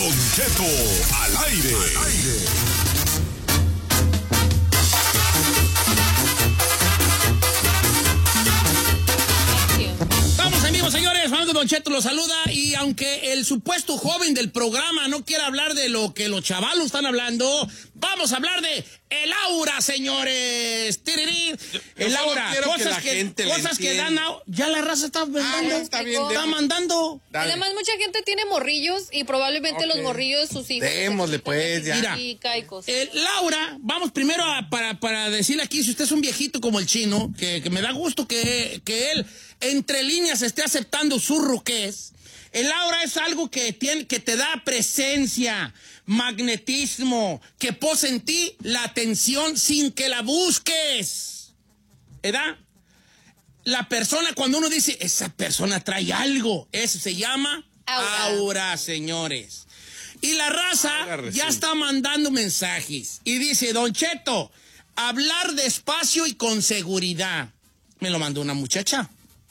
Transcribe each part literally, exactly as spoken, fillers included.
Don Cheto al aire. Al aire. Vamos, amigos, señores, Fernando Don Cheto los saluda, y aunque el supuesto joven del programa no quiera hablar de lo que los chavalos están hablando, vamos a hablar de el aura, señores. Tirirí. El Yo aura, quiero cosas que, que, que cosas que dan, au- ya la raza está mandando, Ah, está bien, está demos. mandando. Dale. Además, mucha gente tiene morrillos y probablemente Ok. los morrillos, sus hijos. Démosle, pues, ya. Mira, Y caicos. Eh, Laura, vamos primero a- para, para decirle aquí, si usted es un viejito como el chino, que, que me da gusto que, que él, entre líneas, esté aceptando su ruquez. El aura es algo que, tiene, que te da presencia, magnetismo, que posa en ti la atención sin que la busques. ¿Verdad? La persona, cuando uno dice, esa persona trae algo, eso se llama Aura. aura, señores. Y la raza Aura, ya sí. está mandando mensajes. Y dice, Don Cheto, hablar despacio y con seguridad. Me lo mandó una muchacha.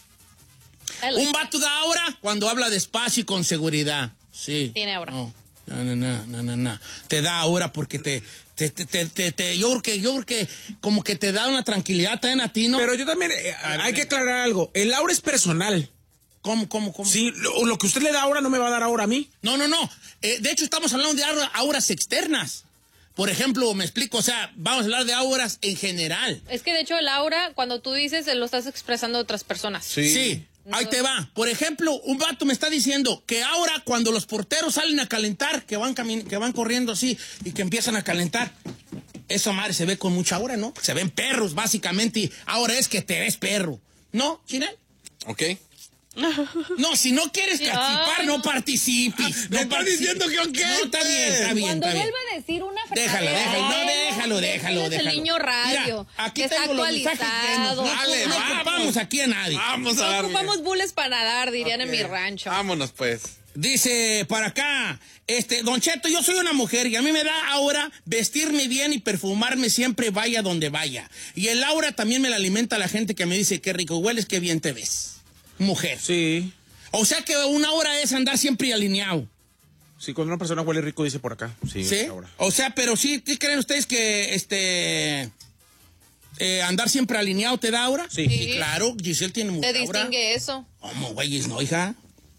I like Un vato da aura cuando habla despacio y con seguridad. Sí. Tiene aura. No, no, no, no, no, no, no. Te da aura porque te, te, te, te, te- te- yo creo que, yo creo que como que te da una tranquilidad también a ti, ¿no? Pero yo también, eh, hay que aclarar algo. El aura es personal. ¿Cómo, cómo, cómo? Sí, lo, lo que usted le da ahora no me va a dar ahora a mí. No, no, no. Eh, de hecho, estamos hablando de aura- auras externas. Por ejemplo, me explico, o sea, vamos a hablar de auras en general. Es que de hecho el aura, cuando tú dices, lo estás expresando a otras personas. Sí. Ahí te va. Por ejemplo, un vato me está diciendo que ahora cuando los porteros salen a calentar, que van camin- que van corriendo así y que empiezan a calentar, esa madre se ve con mucha aura, ¿no? Se ven perros, básicamente, y ahora es que te ves perro. ¿No, Chinel? Ok. No, si no quieres Sí, participar, ay, no, no. participes. me no está participes. diciendo que ok, No, está bien, está bien, Cuando está bien. vuelva a decir una frase. Déjalo, déjalo, no, déjalo, Él déjalo, es déjalo. el niño radio. Mira, aquí que está tengo los mensajes llenos. actualizado. No, Dale, no vamos. ocupamos aquí a nadie. Vamos a No darle. ocupamos bules para nadar, dirían en Ok. mi rancho. Vámonos, pues. Dice para acá, este, Don Cheto, yo soy una mujer y a mí me da ahora vestirme bien y perfumarme siempre vaya donde vaya. Y el aura también me la alimenta la gente que me dice qué rico hueles, qué bien te ves. Mujer. Sí. O sea que una aura es andar siempre alineado. Sí, cuando una persona huele rico dice por acá. Sí. ¿Sí? Ahora. O sea, pero sí, ¿sí creen ustedes que este eh, andar siempre alineado te da aura? Sí. Sí. Claro, Giselle tiene mucha Te aura. distingue eso. ¿Cómo, güeyes, no, hija?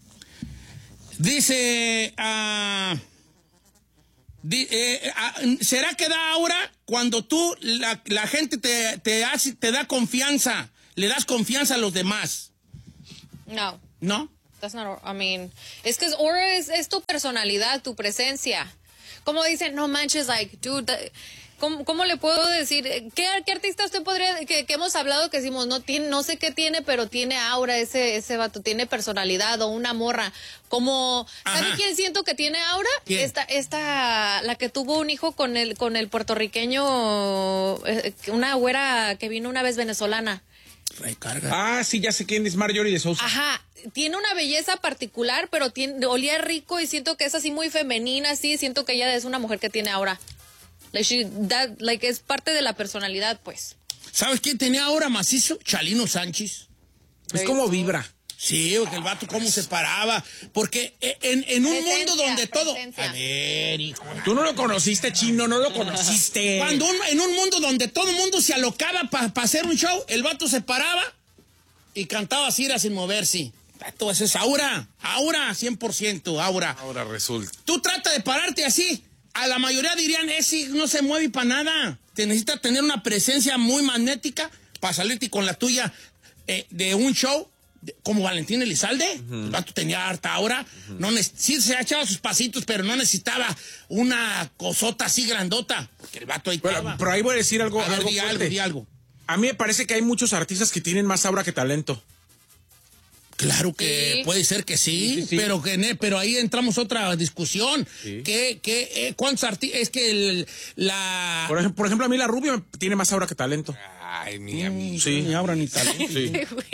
Dice, ah, di- eh, ah, ¿será que da aura cuando tú, la, la gente te, te, hace, te da confianza, le das confianza a los demás? No. ¿No? That's not, I mean, es que aura es, es tu personalidad, tu presencia. Como dicen, no manches, like, dude, that- ¿cómo, cómo le puedo decir? ¿Qué, qué artista usted podría, que, que hemos hablado que decimos, no tiene, no sé qué tiene, pero tiene aura ese, ese vato, tiene personalidad, o una morra? Como, ¿sabe Ajá. quién siento que tiene aura? ¿Quién? Esta, esta, la que tuvo un hijo con el, con el puertorriqueño, eh, una güera que vino una vez venezolana. Recarga. Ah, sí, ya sé quién es Marjorie de Sousa. Ajá, tiene una belleza particular, pero tiene, olía rico y siento que es así muy femenina, así, siento que ella es una mujer que tiene aura. Like, she, that, like es parte de la personalidad, pues. ¿Sabes quién tenía aura macizo? Chalino Sánchez. Es como vibra. Sí, porque el vato cómo se paraba. Porque en, en un Presencia, mundo donde todo... presencia. A ver, hijo. Tú no lo conociste, chino, no lo conociste. Cuando un- en un mundo donde todo el mundo se alocaba para hacer un show, el vato se paraba y cantaba así, era sin moverse. Vato, eso es aura, aura, cien por ciento, aura. Ahora resulta. Tú trata de pararte así. A la mayoría dirían, ese no se mueve para nada. Te necesita tener una presencia muy magnética para salirte con la tuya eh, de un show de- como Valentín Elizalde. El vato tenía harta aura. No neces- sí se echaba sus pasitos, pero no necesitaba una cosota así grandota. Porque el vato ahí Bueno, estaba. pero ahí voy a decir algo, A ver, algo di algo, fuerte. di algo. A mí me parece que hay muchos artistas que tienen más aura que talento. Claro que Sí. puede ser que sí, Sí, sí, sí. pero que ne- pero ahí entramos otra discusión. Sí. Que, que eh, ¿cuántos artistas? Es que el- la... Por ejemplo, por ejemplo, a mí la rubia me- tiene más aura que talento. Ay, mi amigo. Sí. Ni ahora ni talento. Sí.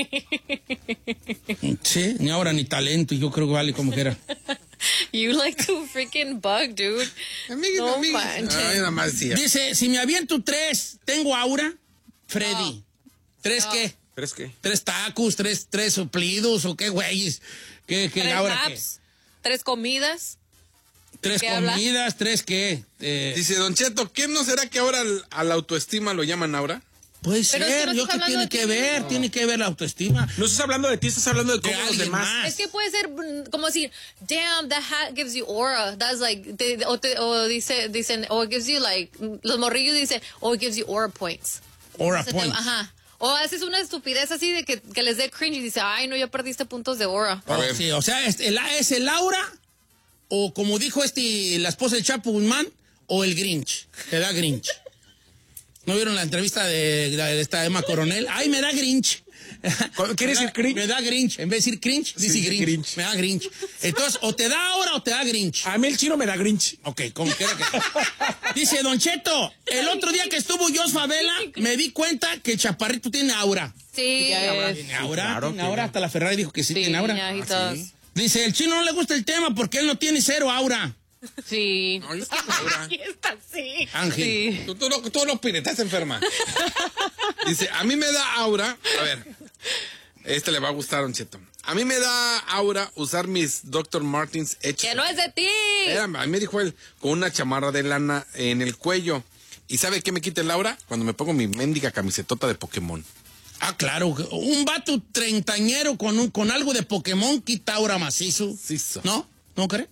Sí, ni ahora ni talento. Yo creo que vale como que era. You like to freaking bug, dude. Amigo, No amigo. manches. Ay, nada más decía. Dice, si me aviento tres, ¿tengo aura? Freddy. No. ¿Tres No. qué? ¿Pero qué? ¿Tres tacos? ¿Tres, tres suplidos? ¿O qué güeyes? ¿Qué, qué Tres aura qué? naps, tres comidas. Tres ¿Qué habla? comidas, tres qué. Eh, Dice Don Cheto, ¿qué no será que ahora al- a la autoestima lo llaman aura? puede Pero es que ser, no yo estás que hablando tiene de que ti. ver, No. tiene que ver la autoestima. No estás hablando de ti, estás hablando de De cómo los alguien demás. más. Es que puede ser mm, como decir, damn, that hat gives you aura. That's like, te- o, te- o dice, dicen, o it gives you like, mm, los morrillos dicen, oh, it gives you aura points. Aura Se te- points. Ajá. O haces una estupidez así de que, que les dé cringe y dice, ay, no, ya perdiste puntos de aura. A Oh, ver. sí, o sea, es el, es el aura, o como dijo este, la esposa del Chapo Guzmán, o el Grinch. Te da Grinch. ¿No vieron la entrevista de, de esta Emma Coronel? Ay, me da Grinch. ¿Quiere decir cringe? Me da Grinch. En vez de decir cringe, dice Sí, Grinch. Grinch. Me da Grinch. Entonces, o te da aura o te da Grinch. A mí el chino me da Grinch. Ok, como quiera que. Dice Don Cheto, el otro día que estuvo Jos Favela, me di cuenta que el chaparrito tiene aura. Sí. ¿Tiene aura? claro, ¿Tiene tiene. aura? Hasta la Ferrari dijo que sí, Sí, tiene aura. ya, y Ah, todos. sí. Dice, el chino no le gusta el tema porque él no tiene cero aura. Sí. No, yo tengo aura. Aquí está, sí. Ángel. Sí. Tú, tú, lo- tú lo opinas, estás enferma. Dice, a mí me da aura. A ver, este le va a gustar, Don Cheto. A mí me da aura usar mis doctor Martens hechos. Que no es de ti. Espérame, a mí me dijo él, con una chamarra de lana en el cuello. ¿Y sabe qué me quita el aura? Cuando me pongo mi mendiga camisetota de Pokémon. Ah, claro. Un vato treintañero con, un, con algo de Pokémon quita aura macizo. Macizo. ¿No? ¿No cree?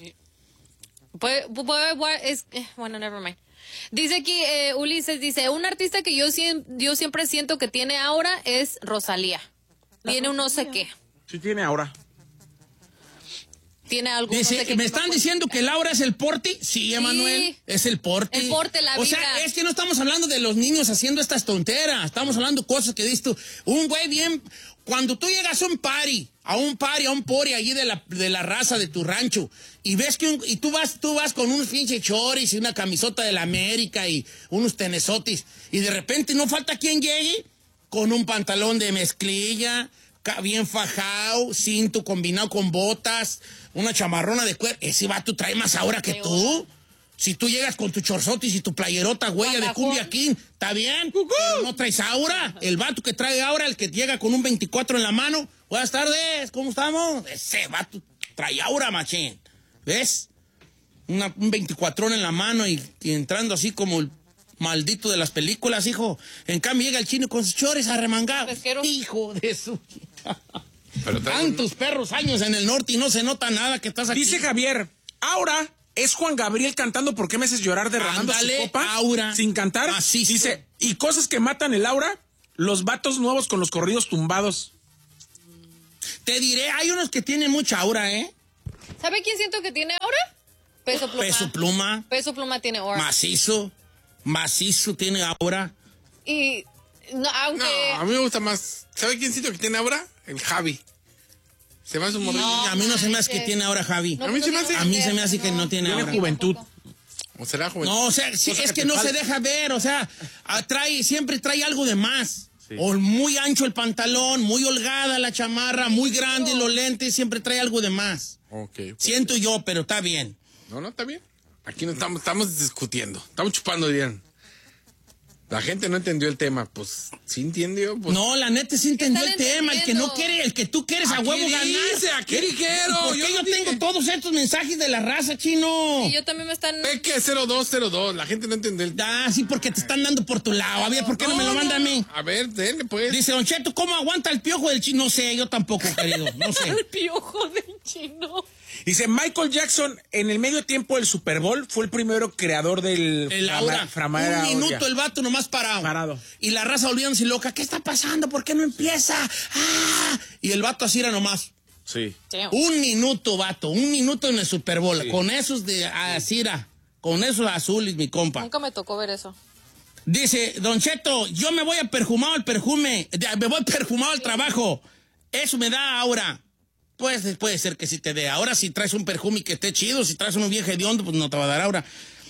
Puede, puede- puede- es, eh, bueno, never mind. Dice aquí, eh, Ulises dice, un artista que yo, siem- yo siempre siento que tiene aura es Rosalía. Tiene un no sé qué. Sí tiene ahora. Tiene algo. no Dice, sé qué ¿me que están no diciendo que Laura es el porte? Sí, Emanuel, es el porte. El porte, la O vida. sea, es que no estamos hablando de los niños haciendo estas tonteras. Estamos hablando cosas que dices tú. Un güey bien... Cuando tú llegas a un party, a un party, a un pori allí de la, de la raza de tu rancho, y ves que un, y tú vas, tú vas con unos pinche choris y una camisota de la América y unos tenesotis, y de repente no falta quien llegue con un pantalón de mezclilla, ca- bien fajado, cinto combinado con botas, una chamarrona de cuero. Ese vato trae más aura que tú. Si tú llegas con tu chorzotis y tu playerota huella de Guadajón. cumbia king, está bien, pero no traes aura. El vato que trae aura, el que llega con un veinticuatro en la mano. Buenas tardes, ¿cómo estamos? Ese vato trae aura, machín. ¿Ves? Una, un veinticuatro en la mano y, y entrando así como el maldito de las películas, hijo. En cambio llega el chino con sus chores arremangados. Pesquero. Hijo de su... Pero trae- Tantos perros años en el norte y no se nota nada que estás aquí. Dice Javier, aura es Juan Gabriel cantando ¿Por qué me haces llorar derramando Ándale, su copa? aura. Sin cantar. Macizo. Dice, y cosas que matan el aura, los vatos nuevos con los corridos tumbados. Te diré, hay unos que tienen mucha aura, ¿eh? ¿Sabe quién siento que tiene aura? Peso Pluma. Peso Pluma, Peso Pluma tiene aura. macizo, macizo tiene aura. Y no, aunque... No, a mí me gusta más. ¿Sabe quién siento que tiene aura? El Javi. Se me hace un morrillo. a mí no se me hace que manches. tiene aura, Javi. No, a mí no se me tiene hace- A mí se me aura, hace que no tiene Tiene aura. juventud. ¿O será joven? No, o sea, sí, Cosa es que que te no se falta. deja ver, o sea, atrae, siempre trae algo de más. O muy ancho el pantalón, muy holgada la chamarra, muy grande los lentes, siempre trae algo de más. Ok. Siento yo, pero está bien. No, no, está bien. Aquí no estamos, estamos discutiendo. Estamos chupando, dirían. La gente no entendió el tema. Pues, ¿sí entendió? Pues, No, la neta sí entendió el están tema, el que no entendiendo? quiere, el que tú quieres a Aquí huevo ganar. dice, aquí dijeron. ¿Por qué Yo yo no dije. tengo todos estos mensajes de la raza, chino? Y yo también me están... Peque cero dos cero dos. La gente no entendió el tema. Ah, sí, porque te están dando por tu lado. A ver, ¿por qué no, me lo manda a mí? A ver, denle pues. Dice Don Cheto, ¿cómo aguanta el piojo del chino? No sé, yo tampoco, querido, no sé. El piojo del chino. Dice, Michael Jackson, en el medio tiempo del Super Bowl, fue el primero creador del El frama- aura, framara un minuto aurea. el vato nomás parado. Parado. Y la raza volviéndose loca, ¿qué está pasando? ¿Por qué no empieza? ¡Ah! Y el vato así era nomás. Sí. Damn. Un minuto, vato, un minuto en el Super Bowl, con esos de Asira, con esos azules, mi compa. Nunca me tocó ver eso. Dice, Don Cheto, yo me voy a perfumado al perfume, de- me voy perfumado al trabajo. Eso me da aura. Pues puede ser que sí te dé. Ahora si traes un perfume que esté chido, si traes uno bien hediondo, pues no te va a dar aura.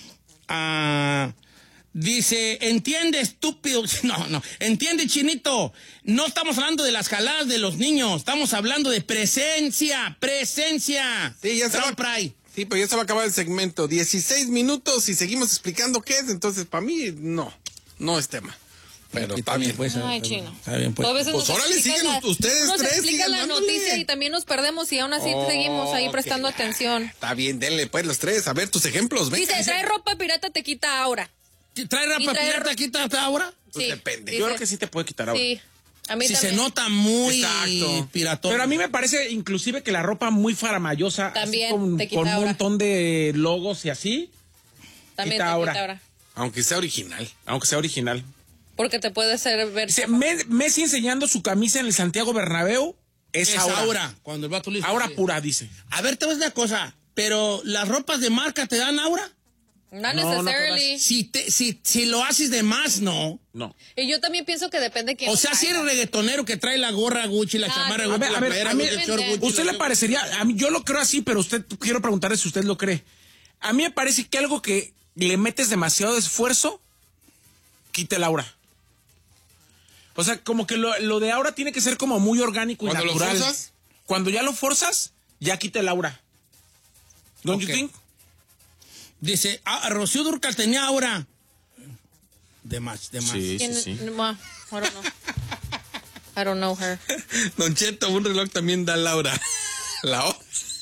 Ah, dice, entiende, estúpido. No, no. Entiende, chinito. No estamos hablando de las jaladas de los niños. Estamos hablando de presencia. Presencia. Sí, ya se va. Brown Pride. Sí, pero ya se va a acabar el segmento. dieciséis minutos y seguimos explicando qué es. Entonces, para mí, no. No es tema. Pero Aquí está también, bien. pues, Ay, está bien, chino. Está bien, pues. A veces Pues nos órale, explican siguen la- ustedes nos tres, explican sigan la dándole. noticia y también nos perdemos y aún así Oh, seguimos ahí ok. prestando atención. Está bien, denle pues los tres. A ver tus ejemplos. Venga. Dice, trae ropa pirata te quita aura. ¿Trae y rapa traer- pirata aquí hasta ahora? Pues Sí, depende. dice- Yo creo que sí te puede quitar ahora. Sí, a mí Si también. se nota muy Exacto. piratón. Pero a mí me parece inclusive que la ropa muy faramayosa, así También con, te quita con un aura. montón de logos y así, También quita te aura. quita aura. Aunque sea original. aunque sea original. Porque te puede hacer ver... Dice, Me- Messi enseñando su camisa en el Santiago Bernabéu es, es aura. aura. Cuando el vato le dice- Aura pura, dice. A ver, te voy a decir una cosa. Pero las ropas de marca te dan aura. Not No, no necessarily. Si, te, si, si lo haces de más, no. No. Y yo también pienso que depende quién O lo sea, si traiga. eres reggaetonero que trae la gorra Gucci, la Ah, chamarra a Gucci, ver, la a ver, playera a mí- Gucci, el short Gucci, ¿Usted la- le parecería? A mí, yo lo creo así, pero usted, quiero preguntarle si usted lo cree. A mí me parece que algo que le metes demasiado esfuerzo, quita el aura. O sea, como que lo, lo de aura tiene que ser como muy orgánico y ¿Cuando lo natural. forzas? Cuando ya lo forzas, ya quita el aura. ¿Don't Ok. you think? Dice, ah, Rocío Dúrcal tenía aura. De más, de más. ¿Quién- Ma, I don't know. I don't know her. Don Cheto, un reloj también da Laura. La O.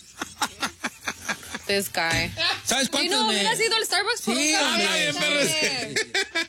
This guy. ¿Sabes Y cuántos no, me- hubiera sido el Starbucks por Sí, un hombre. café. Ay, perro,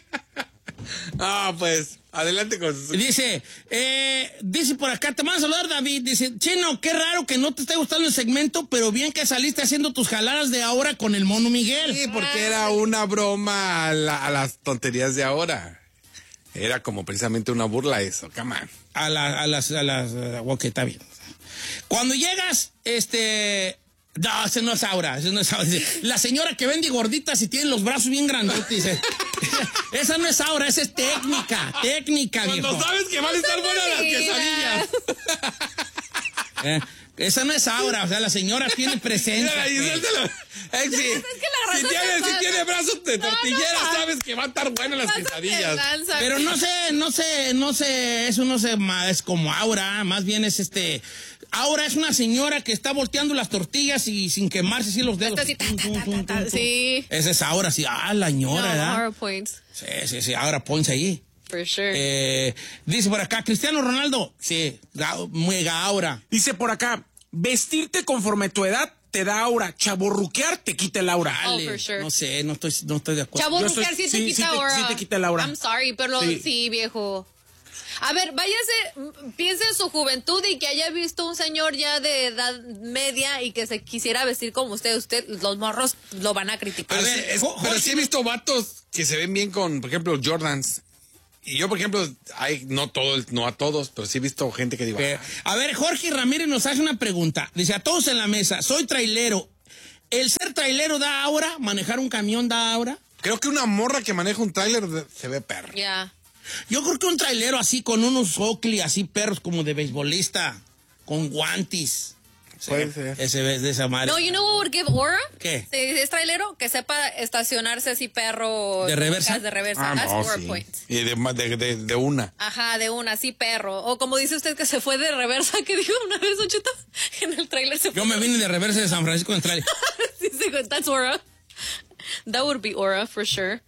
Ah, pues, adelante con su... Dice, eh, dice por acá, te mando a saludar, David. Dice, Chino, qué raro que no te esté gustando el segmento, pero bien que saliste haciendo tus jaladas de ahora con el mono Miguel. Sí, porque era una broma a, la- a las tonterías de ahora. Era como precisamente una burla eso, come on. A, la- a las, a las, uh, ok, está bien. Cuando llegas, este... No, ese no es aura, ese no es aura. Dice, la señora que vende gorditas y tiene los brazos bien grandotes, dice, esa no es aura, esa es técnica, técnica, Cuando viejo. sabes que van a estar buenas las Mentiras. quesadillas. Eh, esa no es aura, o sea, la señora tiene presencia. Mira, Giselle, te lo- Eh, sí. la Si razón tiene, se si pasa. tiene brazos de No, no, tortillera, no. sabes que van a estar buenas las Pásate de quesadillas. lanza. Pero no sé, no sé, no sé, eso no sé, ma- es como aura, más bien es este... Aura es una señora que está volteando las tortillas y sin quemarse así los dedos. Está así, ta, Tum, ta, tum, ta, tum, ta, ta. tum, tum. Sí. Esa es aura, sí. Ah, la señora, No, ¿verdad? hard points. Sí, sí, sí, ahora ponse ahí. For sure. Eh, dice por acá, Cristiano Ronaldo, sí, ga- mega aura. Dice por acá, vestirte conforme tu edad te da aura, chaborruquear te quita el aura. Oh, Dale, for sure. no sé, no estoy, no estoy de acuerdo. Chavo, yo mujer soy- sí te sí, quita sí te- aura. sí te quita el aura. I'm sorry, pero Sí. sí, viejo. A ver, váyase, mm, piense en su juventud y que haya visto un señor ya de edad media y que se quisiera vestir como usted. Usted, los morros lo van a criticar. Pero, A sí, ver, es- Jo- pero Jorge- sí he visto vatos que se ven bien con, por ejemplo, Jordans. Y yo, por ejemplo, hay, no todo, el- no a todos, pero sí he visto gente que digo, Eh, "Ah, a ver, Jorge Ramírez nos hace una pregunta. Dice, a todos en la mesa, soy trailero. ¿El ser trailero da aura? ¿Manejar un camión da aura? creo que una morra que maneja un tráiler de- se ve perro. Ya. Yo creo que un trailero así con unos Oakley, así perros como de beisbolista, con guantes. Puede ser. Ese ves de esa madre. No, you know what would give aura? ¿Qué? Si es trailero, que sepa estacionarse así perro. ¿De reversa? De reversa. Ah, That's no, aura sí. points. Y de, de, de, de una. Ajá, de una, así perro. O como dice usted que se fue de reversa, que dijo una vez, Don Cheto, en el trailer se fue. Yo me vine de reversa de San Francisco en el trailer. Sí, sí, that's aura. That would be aura, for sure.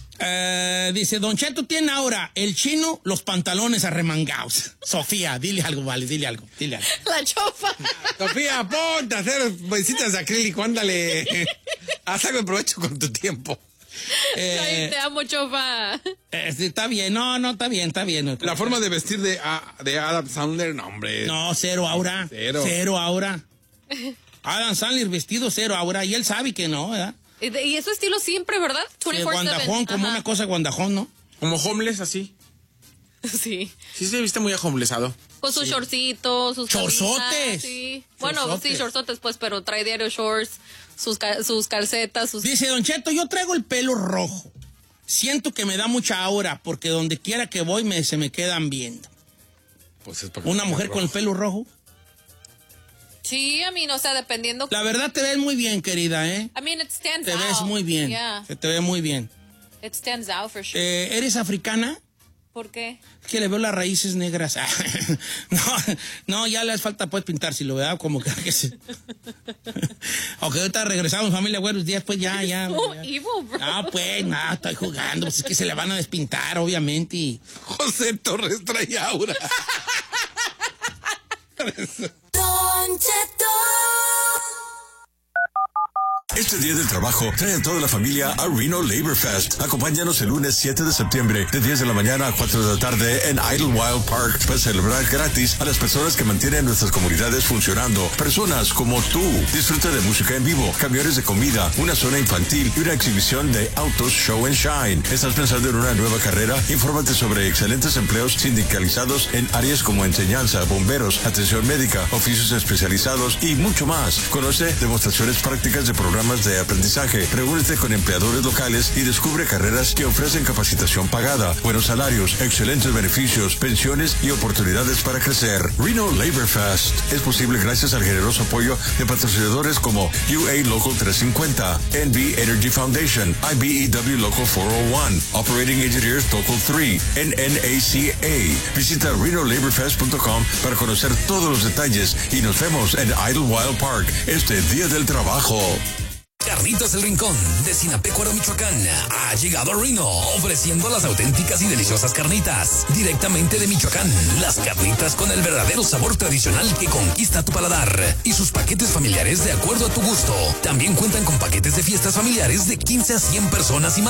Eh, dice, Don Cheto tiene ahora el chino, los pantalones arremangados. Sofía, dile algo, vale, dile algo, dile algo. La chofa. Sofía, ponte a hacer visitas de acrílico, ándale. Haz algo de provecho con tu tiempo. Eh, Ay, te amo, chofa. eh, sí, está bien, no, no, está bien, está bien. La forma de vestir de, ah, de Adam Sandler, no, hombre. No, cero aura. Cero. Cero aura. Adam Sandler vestido cero aura y él sabe que no, ¿verdad? Y de- y es su estilo siempre, ¿verdad? Que veinticuatro siete. guandajón, como Ajá. una cosa guandajón, ¿no? Como homeless, así. Sí. Sí se viste muy homelessado. Con sus shortcitos, sus Chorzotes. camisas, Sí. Bueno, Chorzotes. sí, shortzotes, pues, pero trae diario shorts, sus, ca- sus calcetas, sus... Dice, Don Cheto, yo traigo el pelo rojo. Siento que me da mucha aura porque donde quiera que voy me, se me quedan viendo. Pues es porque- Una mujer con el pelo rojo. Sí, a mí, no, o sea, dependiendo... La verdad te ves muy bien, querida, ¿eh? I mean, it stands Te out. ves muy bien. Yeah, Se te ve muy bien. it stands out for sure. Eh, ¿Eres africana? ¿Por qué? Es que le veo las raíces negras. no, no, ya les falta pues pintar, si lo veo como que, que se... Ok, ahorita regresamos, familia, buenos días, pues ya, ya. So ya. evil, bro. No, pues, no, estoy jugando, pues es que se le van a despintar, obviamente. Y... José Torres trae aura. Don Cheto. Este día del trabajo trae a toda la familia a Reno Labor Fest. Acompáñanos el lunes siete de septiembre de diez de la mañana a cuatro de la tarde en Idlewild Park para celebrar gratis a las personas que mantienen nuestras comunidades funcionando. Personas como tú. Disfruta de música en vivo, camiones de comida, una zona infantil y una exhibición de autos Show and Shine. ¿Estás pensando en una nueva carrera? Infórmate sobre excelentes empleos sindicalizados en áreas como enseñanza, bomberos, atención médica, oficios especializados y mucho más. Conoce demostraciones prácticas de programas de aprendizaje. Reúnete con empleadores locales y descubre carreras que ofrecen capacitación pagada, buenos salarios, excelentes beneficios, pensiones y oportunidades para crecer. Reno Labor Fest es posible gracias al generoso apoyo de patrocinadores como U A Local trescientos cincuenta, N V Energy Foundation, I B E W Local cuatrocientos uno, Operating Engineers Local tres, N N A C A. Visita reno labor fest punto com para conocer todos los detalles y nos vemos en Idlewild Park este día del trabajo. Carnitas El Rincón de Sinapecuaro, Michoacán, ha llegado a Reno, ofreciendo las auténticas y deliciosas carnitas directamente de Michoacán. Las carnitas con el verdadero sabor tradicional que conquista tu paladar y sus paquetes familiares de acuerdo a tu gusto. También cuentan con paquetes de fiestas familiares de quince a cien personas y más.